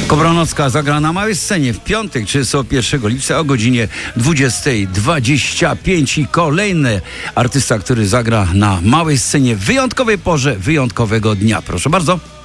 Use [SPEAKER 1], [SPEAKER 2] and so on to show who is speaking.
[SPEAKER 1] Kobranocka zagra na małej scenie w piątek, 31 lipca o godzinie 20:25 i kolejny artysta, który zagra na małej scenie w wyjątkowej porze, wyjątkowego dnia. Proszę bardzo.